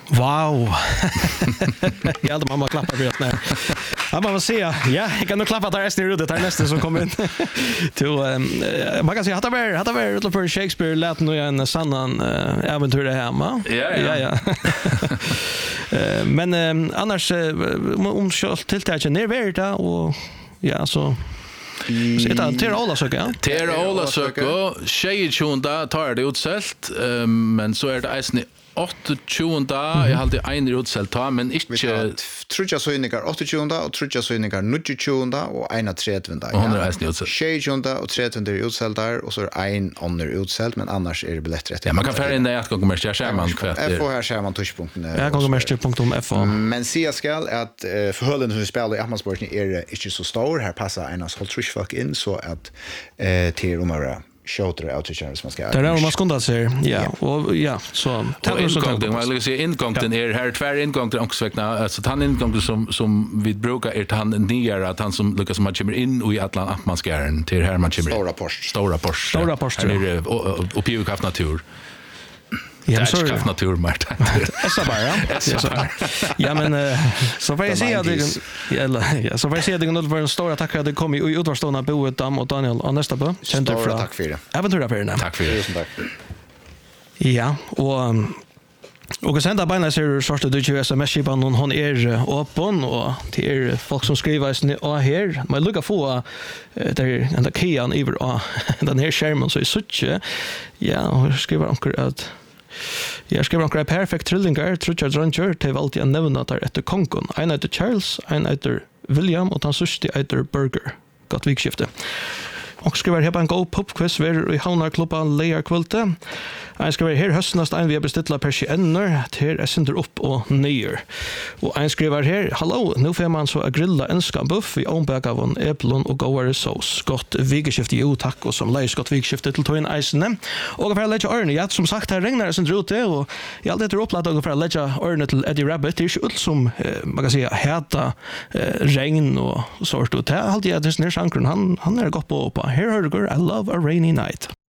Wow. Jag hade mamma klappa för när. Ja, man får se. Ja, jag kan nog klappa där resten rudet här nästa som kommer in. Till man kan säga att det var för Shakespeare lät nog en sannan äventyr det hemma. Ja. Men annars om skall tilltagen ner värda och ja så så det är Tera Ola söka. Tera Ola söka. Tjejchunda tar det utselt men så är det äsni 28. Jag hade en utselt ta men inte trutja söningar 28 och trutja söningar 29 och 31. Och hon är äsni utselt. 28 och 30 utselt där och så är en annan utselt men annars är det biljetträtt. Ja, man kan färra in det att gå med skärman kvart. FH här skärman touchpunkten. Jag går med styrpunkt FH. Men se skall att förhållanden som vi spelar i Ammansborgen är inte så stor. Här passar en av folk in så att till Romara showter outreach som ska. Där är man skundar sig. Ja. Och ja, så ingången, man vill säga ingången är här tvär ingången också alltså han ingången som vi brukar är han nyare att han som lyckas man kommer in och i Atlant Ammanskären till här man kommer. Stora post. Här är och pivkraft natur. Ja, så kraft natur Marta. Ja, men så får jag se att ja, så får jag se att det går en stor tack att det kommer i utvarstående boet Dam och Daniel och nästa på. Kände för tack för det. Äventyrafärerna. Tack för det. Tack. Ja, och sända bena ser sorts det ju SMS-skipan hon är öppen och till folk som skriver och här man lukar få där den keyan över den här skärmen så är sucke ja och skriver onkel att jag skriver onkel perfect trillingar Richard Ranger till alltid en nämna där efter konkon en heter Charles en heter William och han sista heter Burger gott vikskifte. Och skriver här på en go pop quiz ver i Havnar klubben Leia kvälte. Jag skriver här höstnast en vi har beställt persienner till center upp och ner. Och jag skriver här hallå nu får man så grilla en skambuff i ombäck av en äpplon och goare sås. Gott vigeskifte ju tack och som läs gott vigeskifte till toin isen. Och för att lägga örn ja som sagt här regnar det sen ute och jag alltid tror uppladd och för att lägga örn till Eddie Rabbit det är ju som man kan säga heta regn och sort och det alltid att det är sankron han är gott på. Here I love a rainy night.